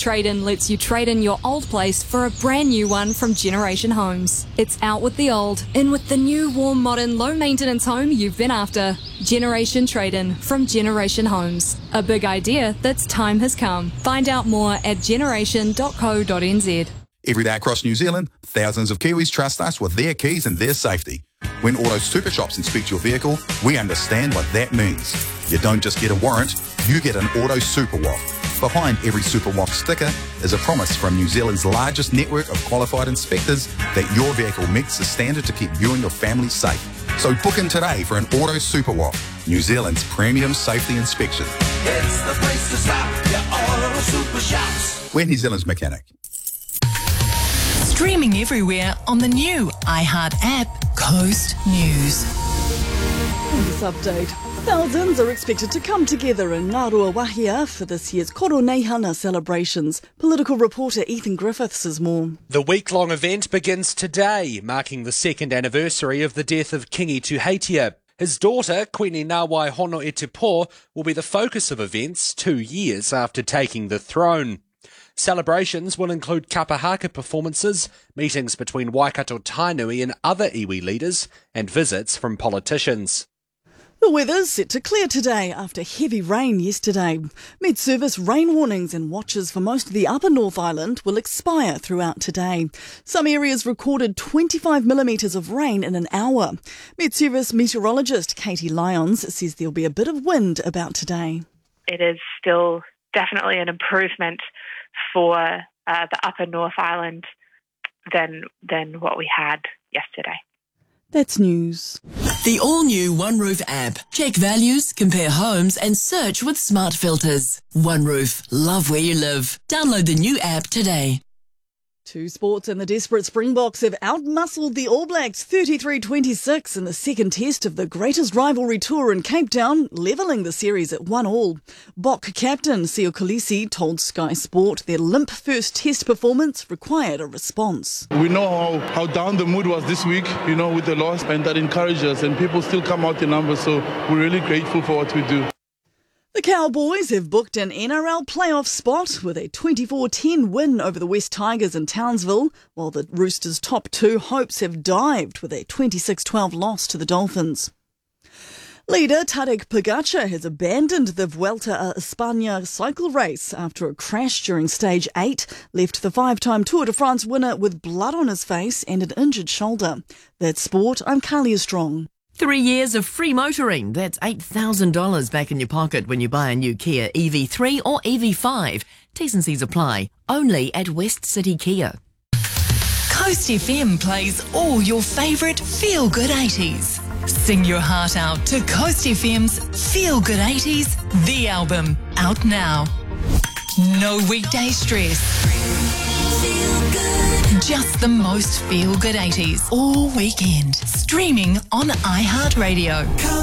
Trade-In lets you trade in your old place for a brand new one from Generation Homes. It's out with the old, in with the new, warm, modern, low-maintenance home you've been after. Generation Trade-In from Generation Homes. A big idea that's time has come. Find out more at generation.co.nz. Every day across New Zealand, thousands of Kiwis trust us with their keys and their safety. When Auto Super Shops inspect your vehicle, we understand what that means. You don't just get a warrant, you get an Auto Super Walk. Behind every Super Walk sticker is a promise from New Zealand's largest network of qualified inspectors that your vehicle meets the standard to keep you and your family safe. So book in today for an Auto Super Walk, New Zealand's premium safety inspection. It's the place to stop, your Auto Super Shops. We're New Zealand's mechanic. Streaming everywhere on the new iHeart app, Coast News. In this update, thousands are expected to come together in Ngārua Wahia for this year's Koroneihana celebrations. Political reporter Ethan Griffiths has more. The week-long event begins today, marking the second anniversary of the death of Kingi Tuheitia. His daughter, Queen Ngāwai Honoetupo, will be the focus of events 2 years after taking the throne. Celebrations will include kapahaka performances, meetings between Waikato Tainui and other iwi leaders, and visits from politicians. The weather's set to clear today after heavy rain yesterday. Met Service rain warnings and watches for most of the upper North Island will expire throughout today. Some areas recorded 25 millimetres of rain in an hour. Met Service meteorologist Katie Lyons says there'll be a bit of wind about today. It is still definitely an improvement for the upper North Island than what we had yesterday. That's news. The all-new One Roof app. Check values, compare homes and search with smart filters. One Roof. Love where you live. Download the new app today. Two sports, and the desperate Springboks have outmuscled the All Blacks 33-26 in the second test of the greatest rivalry tour in Cape Town, levelling the series at 1-1. Bok captain Sio Kolisi told Sky Sport their limp first test performance required a response. We know how down the mood was this week, with the loss, and that encouraged us, and people still come out in numbers, so we're really grateful for what we do. The Cowboys have booked an NRL playoff spot with a 24-10 win over the West Tigers in Townsville, while the Roosters' top two hopes have dived with a 26-12 loss to the Dolphins. Leader Tadej Pogacar has abandoned the Vuelta a España cycle race after a crash during Stage 8 left the five-time Tour de France winner with blood on his face and an injured shoulder. That's sport. I'm Carlia Strong. 3 years of free motoring. That's $8,000 back in your pocket when you buy a new Kia EV3 or EV5. T's and C's apply. Only at West City Kia. Coast FM plays all your favourite feel-good 80s. Sing your heart out to Coast FM's Feel Good 80s, the album, out now. No weekday stress. Just the most feel-good 80s all weekend. Streaming on iHeartRadio.